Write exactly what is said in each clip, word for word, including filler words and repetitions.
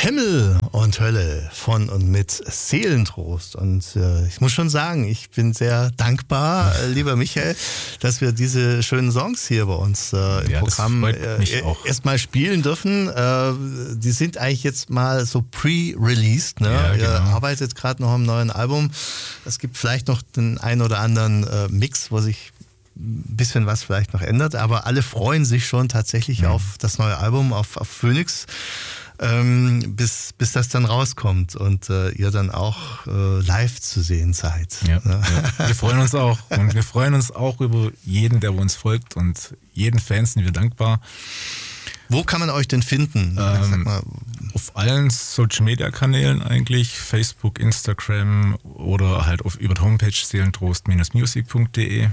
Himmel und Hölle von und mit Seelentrost. Und äh, ich muss schon sagen, ich bin sehr dankbar, äh, lieber Michael, dass wir diese schönen Songs hier bei uns äh, im ja, Programm äh, erstmal spielen dürfen. Äh, die sind eigentlich jetzt mal so pre-released. Ne? Ja, Ihr genau. arbeitet gerade noch am neuen Album. Es gibt vielleicht noch den einen oder anderen äh, Mix, wo sich ein bisschen was vielleicht noch ändert, aber alle freuen sich schon tatsächlich mhm. auf das neue Album, auf, auf Phoenix. Ähm, bis, bis das dann rauskommt und äh, ihr dann auch äh, live zu sehen seid. Ja, ne? ja. Wir freuen uns auch. Und wir freuen uns auch über jeden, der uns folgt, und jeden Fan sind wir dankbar. Wo kann man euch denn finden? Ähm, Sag mal. Auf allen Social-Media-Kanälen eigentlich, Facebook, Instagram oder halt auf, über die Homepage seelentrost Bindestrich music Punkt de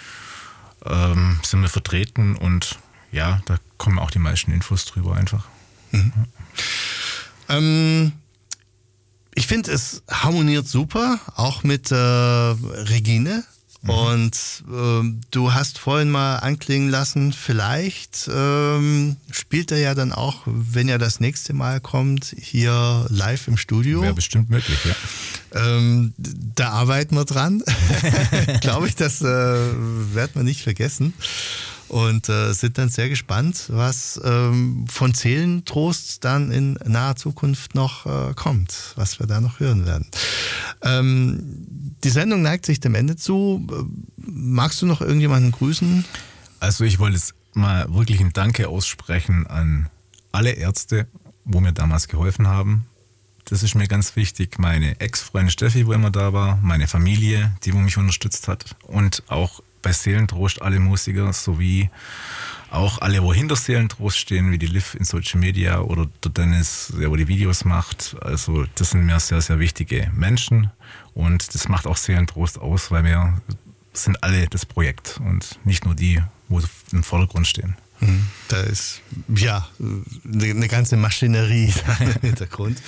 ähm, sind wir vertreten, und ja, da kommen auch die meisten Infos drüber einfach. Mhm. Ähm, ich finde, es harmoniert super, auch mit äh, Regine. Mhm. Und ähm, du hast vorhin mal anklingen lassen, vielleicht ähm, spielt er ja dann auch, wenn er das nächste Mal kommt, hier live im Studio. Wäre bestimmt möglich, ja. Ähm, da arbeiten wir dran. Glaube ich, das äh, werden wir nicht vergessen. Und äh, sind dann sehr gespannt, was ähm, von Seelentrost dann in naher Zukunft noch äh, kommt, was wir da noch hören werden. Ähm, die Sendung neigt sich dem Ende zu. Magst du noch irgendjemanden grüßen? Also ich wollte jetzt mal wirklich ein Danke aussprechen an alle Ärzte, wo mir damals geholfen haben. Das ist mir ganz wichtig. Meine Ex-Freundin Steffi, wo immer da war, meine Familie, die wo mich unterstützt hat, und auch bei Seelentrost alle Musiker, sowie auch alle, wo hinter Seelentrost stehen, wie die Liv in Social Media oder der Dennis, der wo die Videos macht. Also das sind mir sehr, sehr wichtige Menschen, und das macht auch Seelentrost aus, weil wir sind alle das Projekt und nicht nur die, wo im Vordergrund stehen. Da ist ja eine ganze Maschinerie im Hintergrund.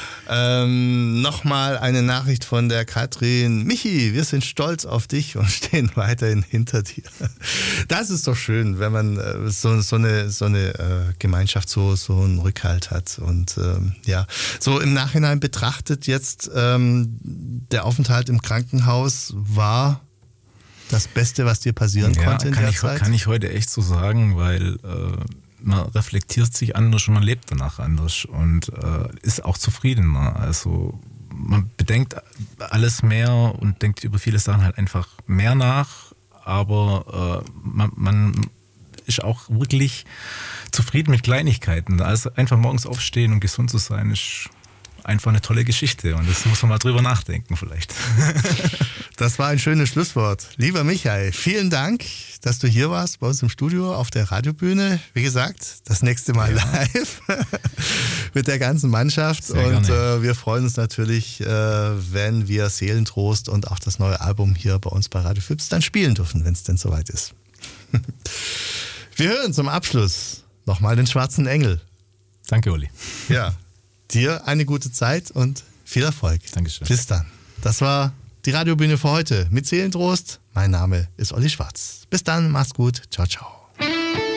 Ähm, Nochmal eine Nachricht von der Katrin. Michi, wir sind stolz auf dich und stehen weiterhin hinter dir. Das ist doch schön, wenn man äh, so, so eine, so eine äh, Gemeinschaft, so, so einen Rückhalt hat. Und ähm, ja, so im Nachhinein betrachtet jetzt, ähm, der Aufenthalt im Krankenhaus war das Beste, was dir passieren ja, konnte in kann der ich, Zeit? Kann ich heute echt so sagen, weil äh, man reflektiert sich anders und man lebt danach anders und äh, ist auch zufriedener. Also man bedenkt alles mehr und denkt über viele Sachen halt einfach mehr nach, aber äh, man, man ist auch wirklich zufrieden mit Kleinigkeiten. Also einfach morgens aufstehen und gesund zu sein, ist einfach eine tolle Geschichte, und das muss man mal drüber nachdenken vielleicht. Das war ein schönes Schlusswort. Lieber Michael, vielen Dank, dass du hier warst bei uns im Studio auf der Radiobühne. Wie gesagt, das nächste Mal ja. live mit der ganzen Mannschaft. Sehr und äh, wir freuen uns natürlich, äh, wenn wir Seelentrost und auch das neue Album hier bei uns bei Radio Fips dann spielen dürfen, wenn es denn soweit ist. Wir hören zum Abschluss nochmal den Schwarzen Engel. Danke, Uli. Ja. Dir eine gute Zeit und viel Erfolg. Dankeschön. Bis dann. Das war die Radiobühne für heute mit Seelentrost. Mein Name ist Olli Schwarz. Bis dann, mach's gut. Ciao, ciao.